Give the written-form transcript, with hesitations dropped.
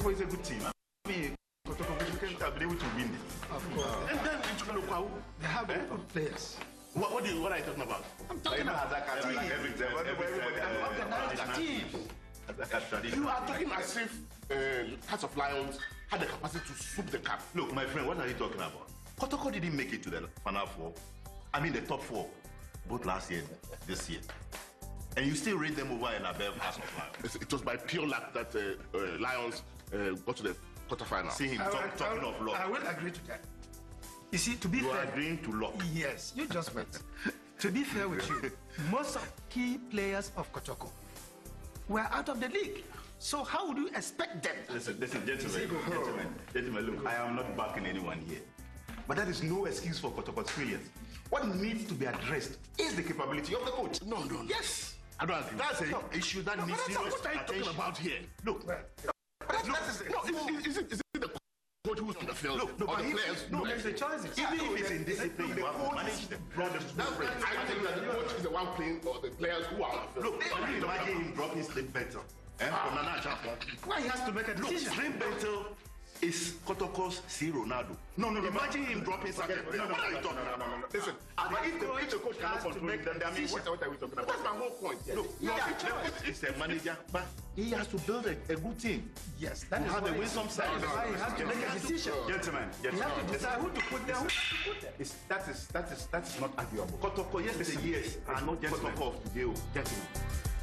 Kotoko is a good team. I mean, Kotoko can be able to win it. Of course. And then Ichukwuemeka, they have good players. What are you talking about? I'm talking about organized teams. You are talking as if Hearts of Lions had the capacity to swoop the cup. Look, my friend, what are you talking about? Kotoko didn't make it to the final four. I mean, the top four, both last year, this year. And you still rate them over and above Hearts of Lions. It was by pure luck that Lions got to the quarterfinal. See him talking of luck. I will agree to that. You see, to be fair... You are agreeing to luck. Yes, you just wait. To be fair with you, most of key players of Kotoko were out of the league. So how would you expect them? Listen, gentlemen, look, I am not backing anyone here. But that is no excuse for Kotoko's failures. What needs to be addressed is the capability of the coach. No. Yes. I don't agree. That's an issue that needs serious What are you talking about here? Look, is it the coach who's on the field? Look, or the players? No, there's the choices. Even if it's indiscipline, you have to manage them. I think that the coach is the one playing or the players who are on the field. Look, imagine him dropping Slim Bentel. Why he has to make a decision? Slim Bentel is Kotoko's C. Ronaldo. No. Imagine him dropping something. What are you talking about? Listen, if the coach cannot control it, then I mean, what are we talking about? That's my whole point. Look, it's a manager, but he has to build a good team. Yes, that is have why a winsome side. why he has to make a decision. Gentlemen, He has to decide who to put there, who to put there. that is not arguable. Kotoko, yes, are not Kotoko of today. Gentlemen.